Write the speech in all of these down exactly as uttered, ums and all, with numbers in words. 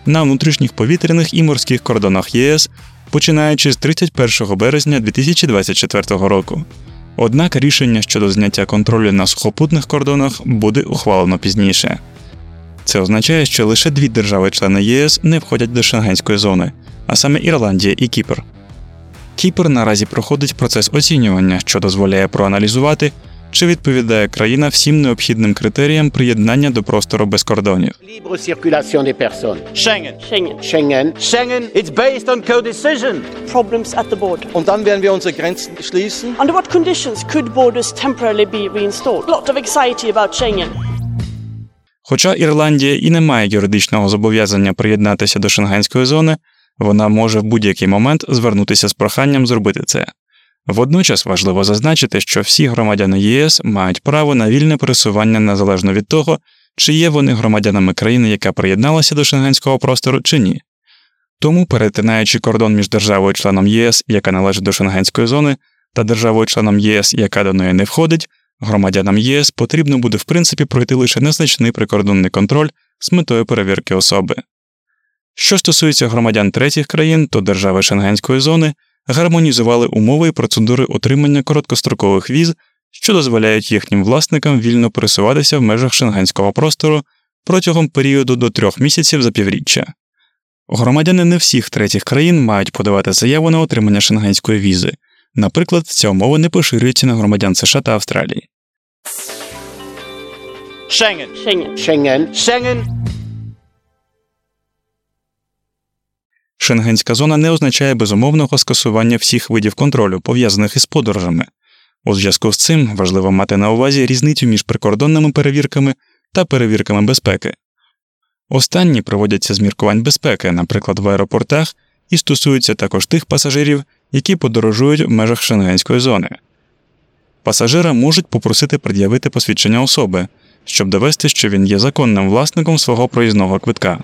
на внутрішніх повітряних і морських кордонах ЄС, починаючи з тридцять першого березня дві тисячі двадцять четвертого року. Однак рішення щодо зняття контролю на сухопутних кордонах буде ухвалено пізніше. Це означає, що лише дві держави-члени ЄС не входять до Шенгенської зони, а саме Ірландія і Кіпр. Кіпр наразі проходить процес оцінювання, що дозволяє проаналізувати, чи відповідає країна всім необхідним критеріям приєднання до простору без кордонів. Libre circulation des personnes. Schengen. Schengen. Schengen. Schengen, it's based on co-decision. Problems at the border. Und dann werden wir unsere Grenzen schließen. Under what conditions could borders temporarily be reinstalled? A lot of anxiety about Schengen. Хоча Ірландія і не має юридичного зобов'язання приєднатися до Шенгенської зони, вона може в будь-який момент звернутися з проханням зробити це. Водночас важливо зазначити, що всі громадяни ЄС мають право на вільне пересування незалежно від того, чи є вони громадянами країни, яка приєдналася до Шенгенського простору, чи ні. Тому, перетинаючи кордон між державою-членом ЄС, яка належить до Шенгенської зони, та державою-членом ЄС, яка до неї не входить, громадянам ЄС потрібно буде в принципі пройти лише незначний прикордонний контроль з метою перевірки особи. Що стосується громадян третіх країн, то держави Шенгенської зони гармонізували умови і процедури отримання короткострокових віз, що дозволяють їхнім власникам вільно пересуватися в межах Шенгенського простору протягом періоду до трьох місяців за півріччя. Громадяни не всіх третіх країн мають подавати заяву на отримання шенгенської візи. Наприклад, ця умова не поширюється на громадян США та Австралії. Schengen. Schengen. Schengen. Schengen. Шенгенська зона не означає безумовного скасування всіх видів контролю, пов'язаних із подорожами. У зв'язку з цим важливо мати на увазі різницю між прикордонними перевірками та перевірками безпеки. Останні проводяться з міркувань безпеки, наприклад, в аеропортах, і стосуються також тих пасажирів, які подорожують в межах Шенгенської зони. Пасажира можуть попросити пред'явити посвідчення особи, щоб довести, що він є законним власником свого проїзного квитка.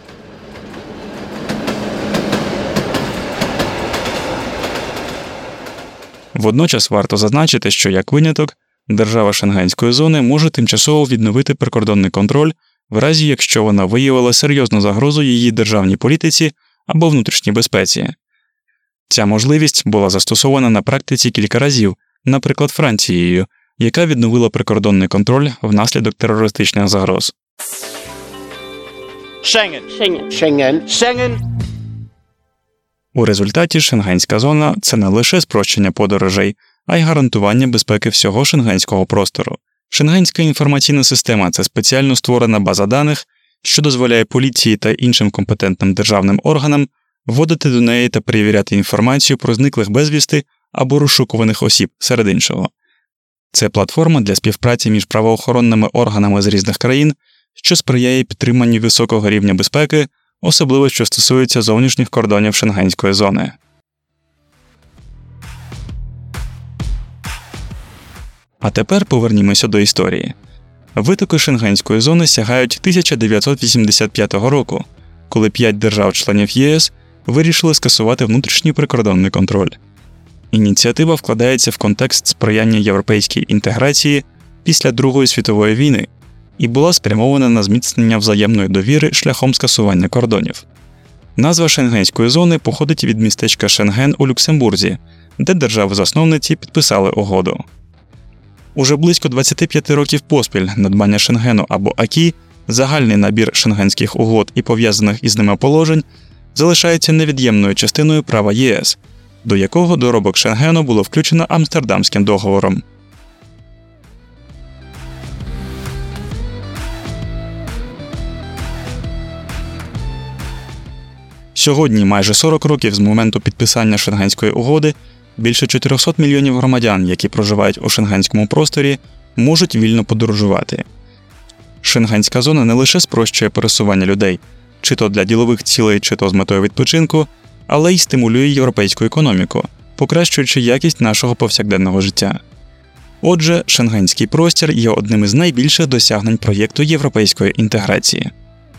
Водночас варто зазначити, що, як виняток, держава Шенгенської зони може тимчасово відновити прикордонний контроль в разі, якщо вона виявила серйозну загрозу її державній політиці або внутрішній безпеці. Ця можливість була застосована на практиці кілька разів, наприклад, Францією, яка відновила прикордонний контроль внаслідок терористичних загроз. Schengen. Schengen. Schengen. Schengen. У результаті Шенгенська зона – це не лише спрощення подорожей, а й гарантування безпеки всього шенгенського простору. Шенгенська інформаційна система – це спеціально створена база даних, що дозволяє поліції та іншим компетентним державним органам вводити до неї та перевіряти інформацію про зниклих безвісти або розшукуваних осіб, серед іншого. Це платформа для співпраці між правоохоронними органами з різних країн, що сприяє підтриманню високого рівня безпеки, особливо що стосується зовнішніх кордонів Шенгенської зони. А тепер повернімося до історії. Витоки Шенгенської зони сягають тисяча дев'ятсот вісімдесят п'ятого року, коли п'ять держав-членів ЄС вирішили скасувати внутрішній прикордонний контроль. Ініціатива вкладається в контекст сприяння європейській інтеграції після Другої світової війни і була спрямована на зміцнення взаємної довіри шляхом скасування кордонів. Назва Шенгенської зони походить від містечка Шенген у Люксембурзі, де держави-засновниці підписали угоду. Уже близько двадцять п'ять років поспіль надбання Шенгену або АКІ, загальний набір шенгенських угод і пов'язаних із ними положень, залишається невід'ємною частиною права ЄС, до якого доробок Шенгену було включено Амстердамським договором. Сьогодні, майже сорок років з моменту підписання Шенгенської угоди, більше чотириста мільйонів громадян, які проживають у шенгенському просторі, можуть вільно подорожувати. Шенгенська зона не лише спрощує пересування людей, чи то для ділових цілей, чи то з метою відпочинку, але й стимулює європейську економіку, покращуючи якість нашого повсякденного життя. Отже, шенгенський простір є одним із найбільших досягнень проєкту європейської інтеграції.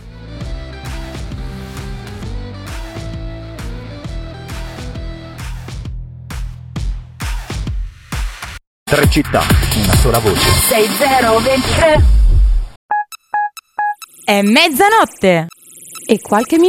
Tre città, una sola voce. sei zero ventitré. È mezzanotte. E qualche minuto.